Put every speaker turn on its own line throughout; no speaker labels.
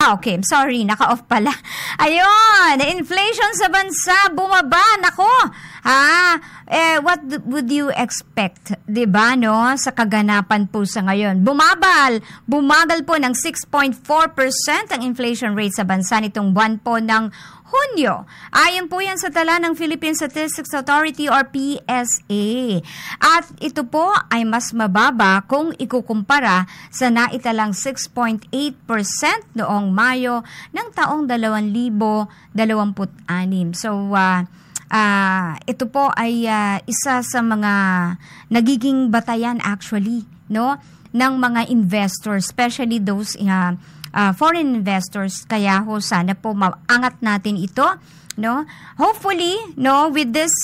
Okay, I'm sorry, naka-off pala. Ayun, inflation sa bansa, bumaba, nako. What would you expect, 'di ba, no, sa kaganapan po sa ngayon? Bumagal po ng 6.4% ang inflation rate sa bansa nitong buwan po ng Hunyo. Ayon po yan sa tala ng Philippine Statistics Authority or PSA. At ito po ay mas mababa kung ikukumpara sa naitalang 6.8% noong Mayo ng taong 2026. So, ito po ay isa sa mga nagiging batayan actually, no, ng mga investors, especially those foreign investors. Kaya ho sana po maangat natin ito, no? Hopefully, no, with this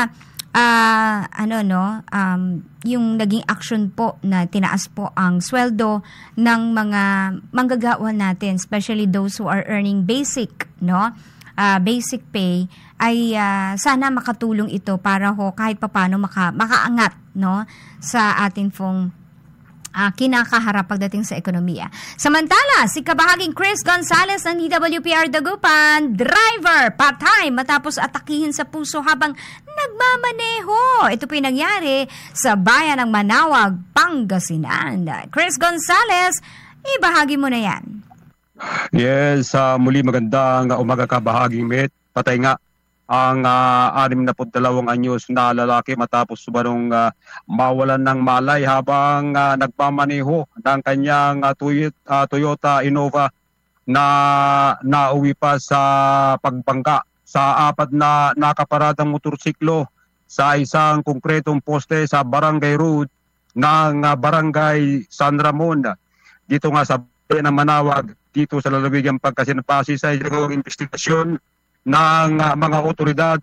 yung naging action po na tinaas po ang sweldo ng mga manggagawa natin, especially those who are earning basic, no? Basic pay, ay sana makatulong ito para ho kahit papaano makaangat, no, sa ating pong kinakaharap pagdating sa ekonomiya. Samantala, si kabahaging Chris Gonzales ng DWPR Dagupan, driver, patay matapos atakihin sa puso habang nagmamaneho. Ito po yung nangyari sa bayan ng Manawag, Pangasinan. Chris Gonzales, ibahagi mo na yan.
Yes, muli magandang umaga kabahaging Met. Patay nga ang 62 anyos na lalaki matapos sumanong mawalan ng malay habang nagmamaneho ng kanyang Toyota Innova na nauwi pa sa pagbangga sa 4 na nakaparadang motorsiklo sa isang konkretong poste sa Barangay Road ng Barangay San Ramon. Dito nga sa bayan ng Manawag, dito sa lalawigan Pangasinan, sa investigasyon ng mga otoridad,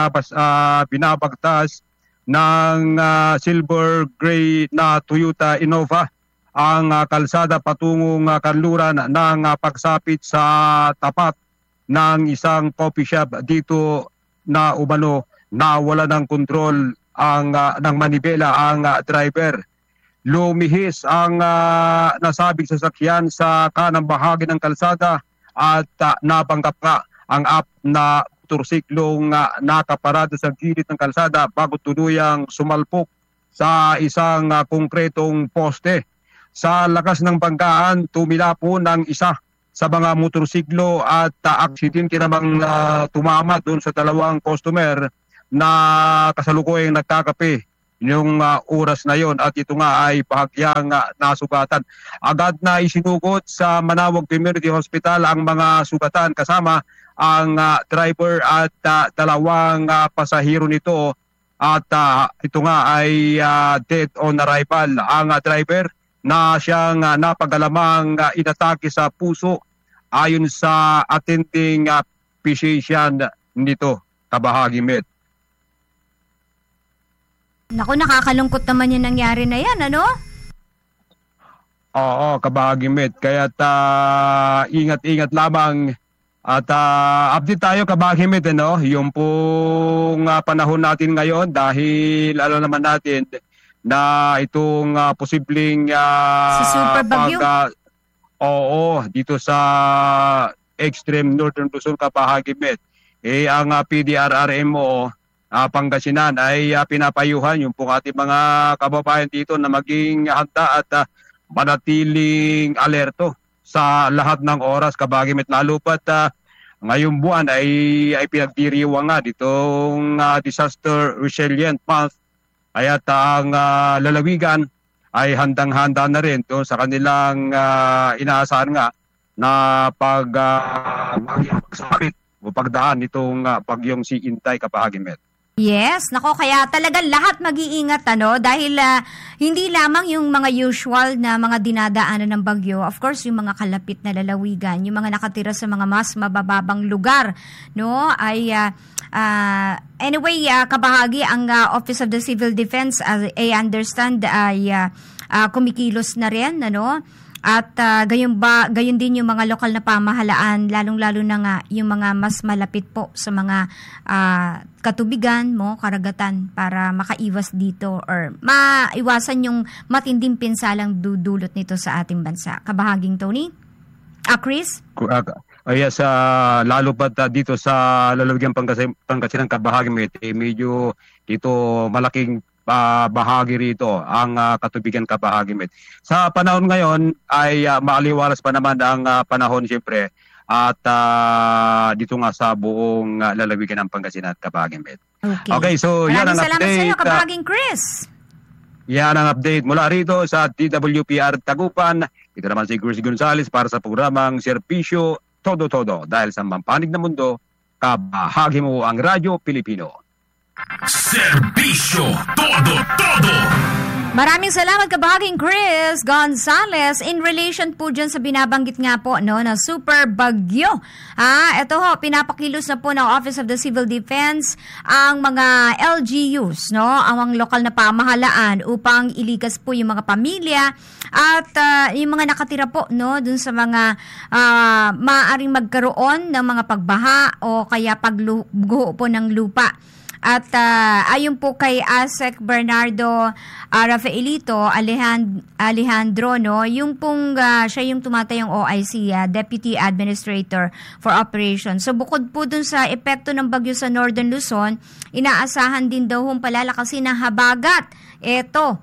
binabagtas ng silver gray na Toyota Innova ang kalsada patungong kanluran ng pagsapit sa tapat ng isang coffee shop dito na umano na wala ng kontrol ng manibela ang driver. Lumihis ang nasabing sasakyan sa kanang bahagi ng kalsada at napanggap nga ang na motorsiklong nakaparada sa gilid ng kalsada bago tuluyang sumalpok sa isang konkretong poste. Sa lakas ng banggaan, tumila po ng isa sa mga motorsiklo at aksidente namang tumama doon sa 2 customer na kasalukuyang nagkakape yung oras na yon, at ito nga ay bahagyang nasugatan. Agad na isinugod sa Manawag Community Hospital ang mga sugatan kasama ang driver at 2 pasahero nito, at ito nga ay dead on arrival. Ang driver na siyang napagalamang inatake sa puso ayon sa attending physician nito, kabahagi Met.
Naku, nakakalungkot naman yung nangyari na yan, ano?
Oo, kabahagi Met. Kaya't ingat-ingat lamang at update tayo kabahagi Met, ano? Yung pong panahon natin ngayon, dahil alam naman natin na itong posibleng
sa super bagyo?
Dito sa extreme northern Luzon, kabahagi Met. Ang PDRRMO Pangasinan ay pinapayuhan yung pong ating mga kababayan dito na maging handa at manatiling alerto sa lahat ng oras, kabahagi Met. Lalo pat ngayong buwan ay pinagdiriwang nga ditong disaster resilient month, kaya't ang lalawigan ay handang-handa na rin doon sa kanilang inaasahan nga na pagsapit o pagdaan itong bagyong si Intay, kabahagi Met.
Yes, nako, kaya talaga lahat mag-iingat, ano, dahil hindi lamang yung mga usual na mga dinadaanan ng bagyo, of course yung mga kalapit na lalawigan, yung mga nakatira sa mga mas mabababang lugar, no, ay anyway, kabahagi ang Office of the Civil Defense, I understand, ay kumikilos na rin, ano. At gayon din yung mga lokal na pamahalaan, lalong-lalo na nga yung mga mas malapit po sa mga katubigan mo, karagatan, para makaiwas dito or maiwasan yung matinding pinsalang dudulot nito sa ating bansa. Kabahaging Tony? Chris?
Yes, lalo pa dito sa lalawigan Pangasinan Kabahagi, medyo dito malaking bahagi rito ang Katubigan Kabahagi. Sa panahon ngayon ay maaliwalas pa naman ang panahon siyempre at dito nga sa buong lalawigan ng Pangasinan Kabahagi. Okay, so yan ang
salamat
update.
Salamat sa iyo, Kabahaging Chris.
Yan ang update mula rito sa DWPR Tagupan. Ito naman si Chris Gonzales para sa programang Serbisyo Todo-Todo. Dahil sa mampanig na mundo, kabahagi mo ang Radyo Pilipino.
Serbisyo Todo-Todo!
Maraming salamat, Kabahaging Chris Gonzales. In relation po dyan sa binabanggit nga po na super bagyo. Ito ho, pinapakilos na po ng Office of the Civil Defense ang mga LGUs, ang lokal na pamahalaan upang ilikas po yung mga pamilya at yung mga nakatira po dun sa mga maaaring magkaroon ng mga pagbaha o kaya pagguho po ng lupa. At ayon po kay ASEC Bernardo Rafaelito Alejandro, yung pong siya yung tumatayong OIC, Deputy Administrator for Operations. So bukod po dun sa epekto ng bagyo sa Northern Luzon, inaasahan din daw palalakasin ng habagat. Eto,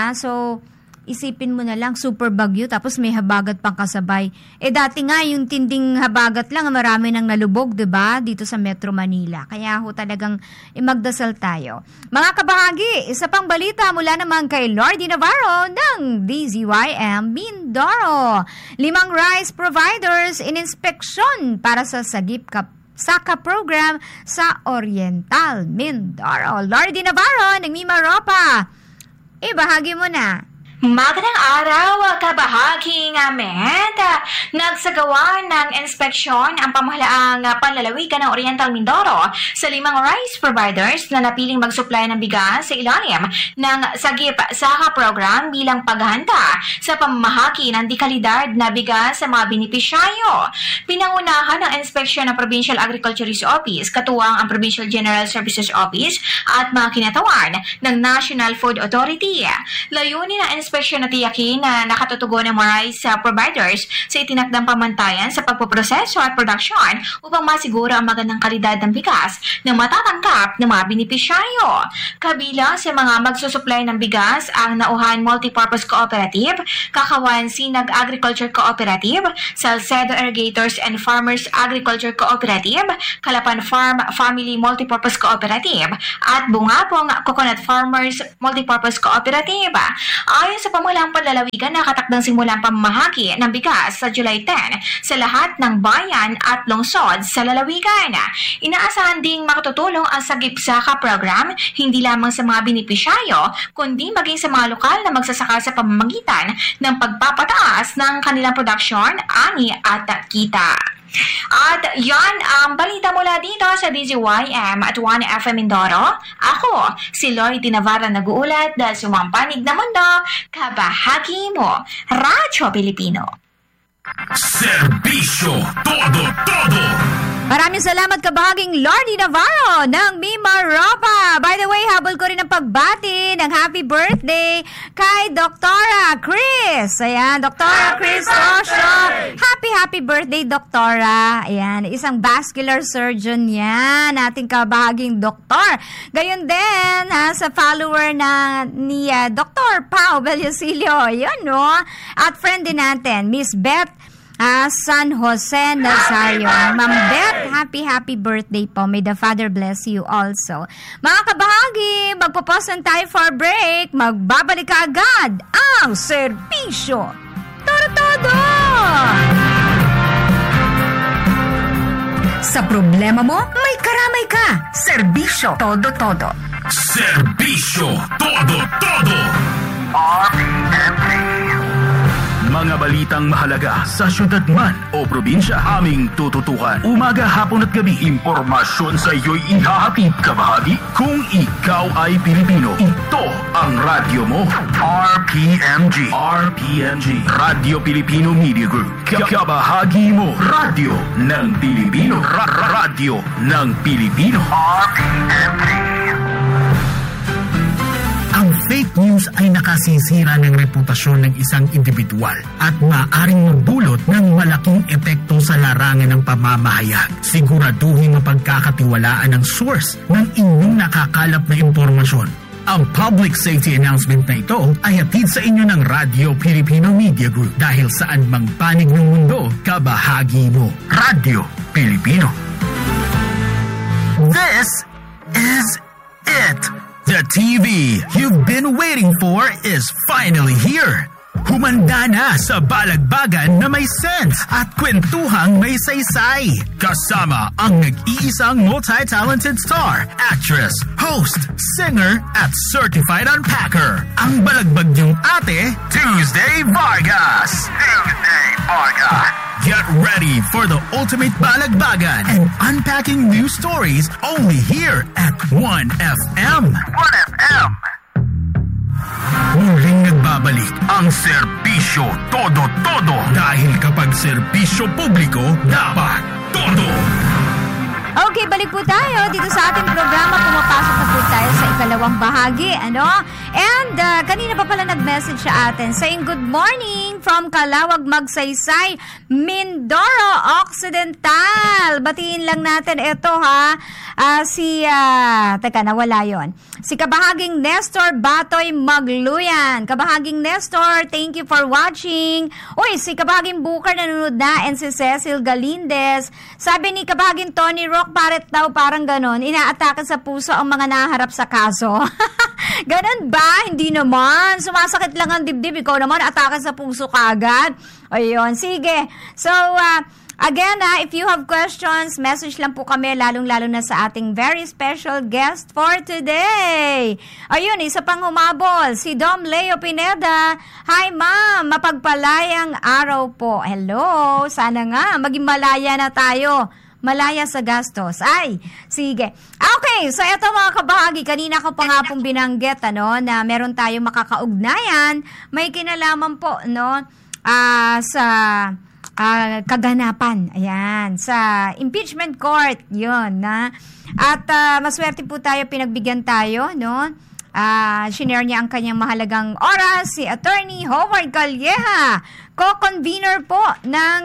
so isipin mo na lang, super bagyo, tapos may habagat pang kasabay. Dati nga, yung tinding habagat lang, marami nang nalubog, diba? Dito sa Metro Manila. Kaya ho talagang magdasal tayo. Mga kabahagi, isa pang balita mula naman kay Lordy Navarro ng DZYM Mindoro. 5 rice providers in inspection para sa Sagip Saka program sa Oriental Mindoro. Lordy Navarro ng Mimaropa. Ibahagi mo na.
Magandang araw, kabahaging Ahmed. Nagsagawa ng inspeksyon ang pamahalaang panlalawigan ng Oriental Mindoro sa 5 rice providers na napiling mag-supply ng bigas sa ilalim ng Sagip Saka program bilang paghahanda sa pamamahagi ng dekalidad na bigas sa mga benepisaryo. Pinangunahan ng inspeksyon ng Provincial Agriculturist Office, katuwang ang Provincial General Services Office at mga kinatawan ng National Food Authority. Layunin ng inspeksyon na tiyakin na nakatutugon ng mga rice providers sa itinakdang pamantayan sa pagpoproseso at produksyon upang masiguro ang magandang kalidad ng bigas na matatangkap ng mga benepisyaryo. Kabilang sa mga magsusupply ng bigas ang Nauhan Multipurpose Cooperative, Kakawan Sinag Agriculture Cooperative, Salcedo Irrigators and Farmers Agriculture Cooperative, Kalapan Farm Family Multipurpose Cooperative, at Bungapong Coconut Farmers Multipurpose Cooperative. Ayon sa pamahalaang panlalawigan, nakatakdang simulang pamamahagi ng bigas sa July 10 sa lahat ng bayan at lungsod sa lalawigan. Inaasahan ding makatutulong ang Sagip Saka program hindi lamang sa mga benepisyaryo kundi maging sa mga lokal na magsasaka sa pamamagitan ng pagpapataas ng kanilang produksyon, ani at kita. At yan ang balita mula dito sa DZYM at 1FM Mindoro. Ako, si Lordy Navarra nag-uulat dahil sumampanig na mundo, kabahagi mo, Radyo Pilipino.
Serbisyo Todo-Todo!
Maraming salamat, kabahaging Lordy Navarro ng Mimaropa. By the way, habol ko rin ang pagbati ng happy birthday kay Doktora Chris. Ayan, Doktora Chris Osho. Happy birthday, Doktora. Ayan, isang vascular surgeon yan, ating kabahaging doktor. Gayon din sa follower ni Dr. Pao Bellosilio. Yun, no? At friend din natin, Miss Beth San Jose Nazario. Ma'am Beth, happy birthday po. May the Father bless you also. Mga kabahagi, magpo-pause tayo for break. Magbabalik ka agad ang Serbisyo Todo-Todo! Sa problema mo, may karamay ka. Serbisyo Todo-Todo.
Serbisyo Todo-Todo! Mga balitang mahalaga sa syudad man o probinsya, aming tututukan. Umaga, hapon at gabi, impormasyon sa iyo'y ihahatid, kabahagi. Kung ikaw ay Pilipino, ito ang radyo mo. RPMG. Radio Filipino Media Group. Kabahagi mo. Radyo ng Pilipino. Radyo ng Pilipino. RPMG.
Ang fake news ay nakasisira ng reputasyon ng isang individual at maaaring magdulot
ng malaking epekto sa larangan ng pamamahayag. Siguraduhin mapagkakatiwalaan ang source ng inyong nakakalap na impormasyon. Ang public safety announcement na ito ay hatid sa inyo ng Radyo Pilipino Media Group dahil saan mang panig ng mundo, kabahagi mo. Radyo Pilipino. This is it. The TV you've been waiting for is finally here. Humanda na sa balagbagan na may sense at kwentuhang may saysay. Kasama ang nag-iisang multi-talented star, actress, host, singer, at certified unpacker. Ang balagbag niyong ate, Tuesday Vargas. Tuesday Vargas. Get ready for the ultimate balagbagan and unpacking new stories only here at 1FM. 1FM. Muling nagbabalik ang serbisyo todo-todo dahil kapag serbisyo publiko, dapat todo.
Okay, balik po tayo dito sa ating programa. Pumapasok na po tayo sa ikalawang bahagi, ano? And kanina pa pala nag-message sa atin saying good morning from Calawag, Magsaysay, Mindoro Occidental. Batiin lang natin ito, ha? Teka, nawala yon. Si Kabahaging Nestor Batoy Magluyan. Kabahaging Nestor, thank you for watching. Uy, si Kabahaging Booker nanonood na, and si Cecil Galindez. Sabi ni Kabahaging Tony Rock, paret daw, parang ganon. Inaatake sa puso ang mga naharap sa kaso. Ganon ba? Hindi naman. Sumasakit lang ang dibdib. Ikaw naman, atake sa puso kaagad. Ayun, sige. So, again, if you have questions, message lang po kami, lalong-lalo na sa ating very special guest for today. Ayun, isa pang humabol, si Dom Leo Pineda. Hi, ma'am. Mapagpalayang araw po. Hello. Sana nga, maging malaya na tayo. Malaya sa gastos. Ay, sige. Okay, so eto mga kabahagi, kanina ko pa nga pong binanggit, na meron tayong makakaugnayan. May kinalaman po, sa kaganapan. Ayan, sa impeachment court, yun, na. At maswerte po tayo, pinagbigyan tayo, shinare niya ang kanyang mahalagang oras, si Attorney Howard Calleja, co-convener po ng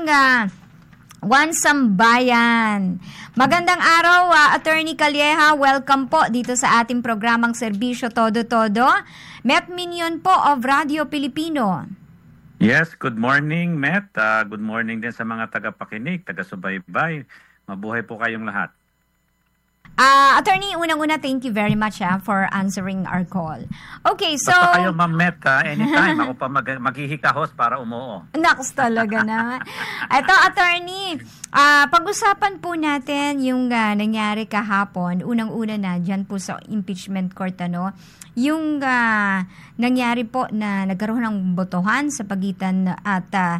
One Sambayan. Magandang araw, Attorney Calleja. Welcome po dito sa ating programang Serbisyo Todo-Todo. Met Minion po of Radio Pilipino.
Yes, good morning, Met. Good morning din sa mga tagapakinig, taga-subaybay. Mabuhay po kayong lahat.
Attorney, unang-una, thank you very much for answering our call. Okay, so...
Basta kayo, Ma'am Met, anytime. Ako pa maghihikahos para umuo.
Naks talaga na. Ito, Attorney, pag-usapan po natin yung nangyari kahapon, unang-una na dyan po sa impeachment court, yung nangyari po na nagkaroon ng botohan sa pagitan at